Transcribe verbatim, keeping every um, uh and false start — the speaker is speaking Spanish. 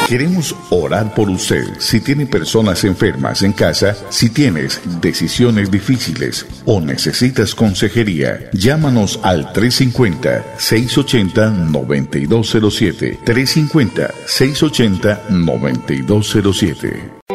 Queremos orar por usted. Si tiene personas enfermas en casa, si tienes decisiones difíciles o necesitas consejería, llámanos al tres cinco cero, seis ocho cero, nueve dos cero siete. tres cinco cero, seis ocho cero, nueve dos cero siete.